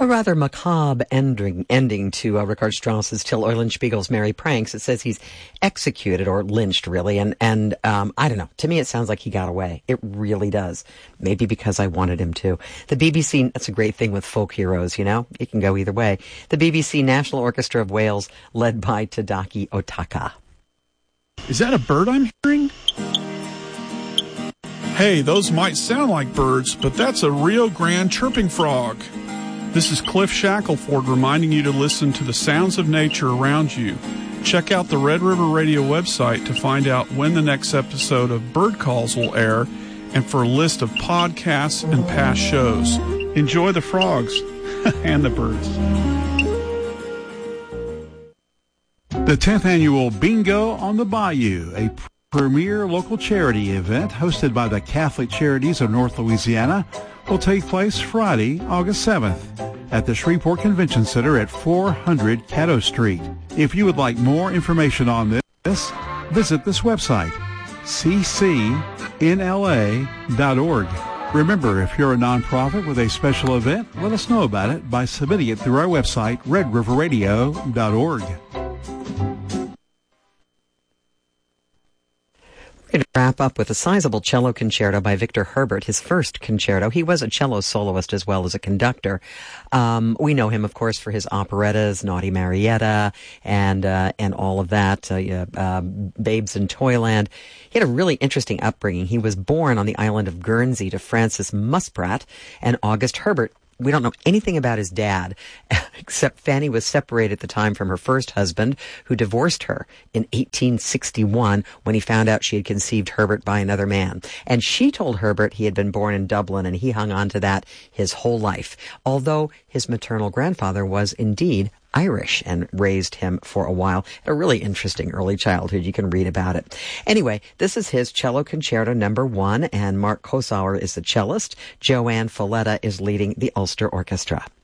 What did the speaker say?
A rather macabre ending to Richard Strauss's Till Eulenspiegel's Merry Pranks. It says he's executed or lynched, really, and I don't know. To me, it sounds like he got away. It really does. Maybe because I wanted him to. The BBC, that's a great thing with folk heroes, you know? It can go either way. The BBC National Orchestra of Wales, led by Tadaki Otaka. Is that a bird I'm hearing? Hey, those might sound like birds, but that's a Rio Grande chirping frog. This is Cliff Shackelford reminding you to listen to the sounds of nature around you. Check out the Red River Radio website to find out when the next episode of Bird Calls will air and for a list of podcasts and past shows. Enjoy the frogs and the birds. The 10th Annual Bingo on the Bayou, a premier local charity event hosted by the Catholic Charities of North Louisiana, will take place Friday, August 7th at the Shreveport Convention Center at 400 Caddo Street. If you would like more information on this, visit this website, ccnla.org. Remember, if you're a nonprofit with a special event, let us know about it by submitting it through our website, redriverradio.org. We're going to wrap up with a sizable cello concerto by Victor Herbert, his first concerto. He was a cello soloist as well as a conductor. We know him, of course, for his operettas, Naughty Marietta, and all of that, Babes in Toyland. He had a really interesting upbringing. He was born on the island of Guernsey to Francis Muspratt and August Herbert. We don't know anything about his dad, except Fanny was separated at the time from her first husband, who divorced her in 1861 when he found out she had conceived Herbert by another man. And she told Herbert he had been born in Dublin, and he hung on to that his whole life, although his maternal grandfather was indeed Irish and raised him for a while. A really interesting early childhood. You can read about it. Anyway, this is his Cello Concerto number 1, and Mark Kosauer is the cellist. Joanne Folletta is leading the Ulster Orchestra.